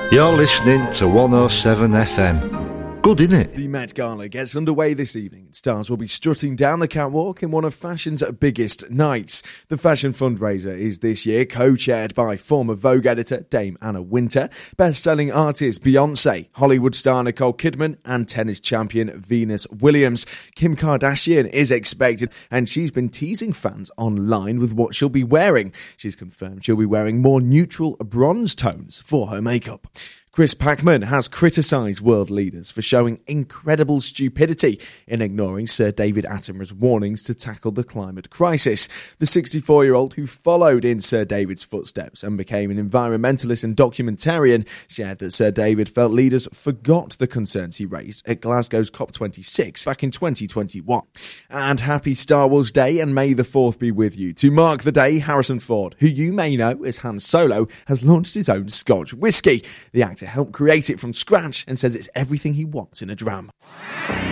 You're listening to 107 FM. Good, innit? The Met Gala gets underway this evening. Stars will be strutting down the catwalk in one of fashion's biggest nights. The fashion fundraiser is this year co-chaired by former Vogue editor Dame Anna Wintour, best-selling artist Beyoncé, Hollywood star Nicole Kidman, and tennis champion Venus Williams. Kim Kardashian is expected, and she's been teasing fans online with what she'll be wearing. She's confirmed she'll be wearing more neutral bronze tones for her makeup. Chris Pacman has criticised world leaders for showing incredible stupidity in ignoring Sir David Attenborough's warnings to tackle the climate crisis. The 64-year-old, who followed in Sir David's footsteps and became an environmentalist and documentarian, shared that Sir David felt leaders forgot the concerns he raised at Glasgow's COP26 back in 2021. And happy Star Wars Day, and may the 4th be with you. To mark the day, Harrison Ford, who you may know as Han Solo, has launched his own Scotch whisky. The actor helped create it from scratch and says it's everything he wants in a dram.